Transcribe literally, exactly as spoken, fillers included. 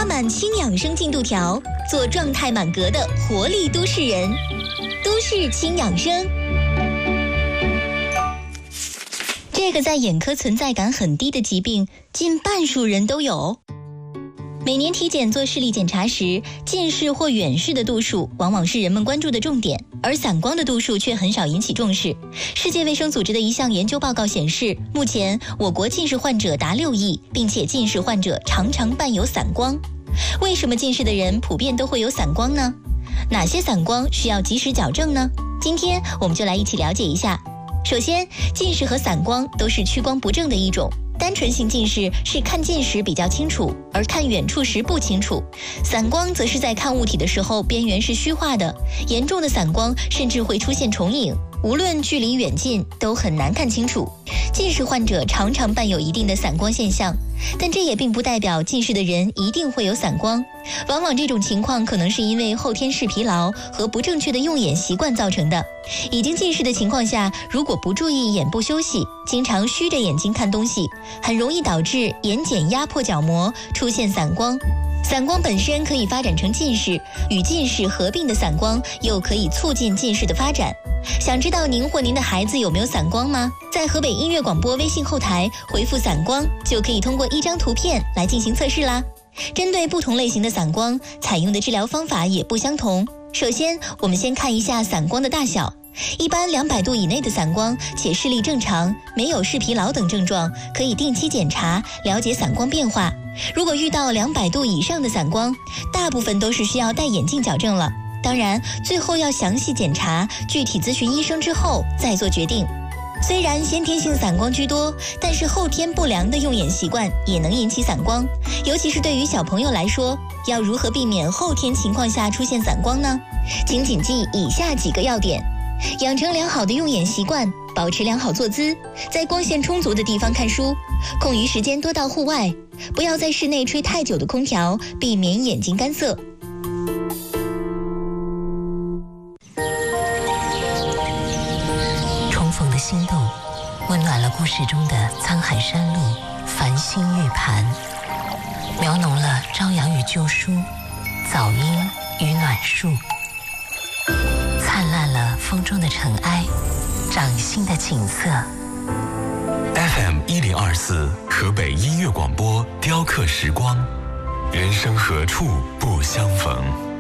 插满轻养生进度条，做状态满格的活力都市人。都市轻养生。这个在眼科存在感很低的疾病，近半数人都有。每年体检做视力检查时，近视或远视的度数往往是人们关注的重点，而散光的度数却很少引起重视。世界卫生组织的一项研究报告显示，目前我国近视患者达六亿，并且近视患者常常伴有散光。为什么近视的人普遍都会有散光呢？哪些散光需要及时矫正呢？今天我们就来一起了解一下。首先，近视和散光都是屈光不正的一种。单纯性近视是看近时比较清楚，而看远处时不清楚。散光则是在看物体的时候边缘是虚化的，严重的散光甚至会出现重影，无论距离远近都很难看清楚。近视患者常常伴有一定的散光现象，但这也并不代表近视的人一定会有散光。往往这种情况可能是因为后天视疲劳和不正确的用眼习惯造成的。已经近视的情况下，如果不注意眼部休息，经常虚着眼睛看东西，很容易导致眼睑压迫角膜，出现散光。散光本身可以发展成近视，与近视合并的散光又可以促进近视的发展。想知道您或您的孩子有没有散光吗？在河北音乐广播微信后台回复散光，就可以通过一张图片来进行测试啦。针对不同类型的散光，采用的治疗方法也不相同。首先，我们先看一下散光的大小。一般两百度以内的散光且视力正常，没有视疲劳等症状，可以定期检查，了解散光变化。如果遇到两百度以上的散光，大部分都是需要戴眼镜矫正了。当然，最后要详细检查，具体咨询医生之后再做决定。虽然先天性散光居多，但是后天不良的用眼习惯也能引起散光。尤其是对于小朋友来说，要如何避免后天情况下出现散光呢？请谨记以下几个要点。养成良好的用眼习惯，保持良好坐姿，在光线充足的地方看书，空余时间多到户外，不要在室内吹太久的空调，避免眼睛干涩。 重逢的心动，温暖了故事中的沧海山路，繁星玉盘，描浓了朝阳与旧书，早樱与暖树，灿烂了风中的尘埃，掌心的景色。 F M 一零二四河北音乐广播雕刻时光，人生何处不相逢。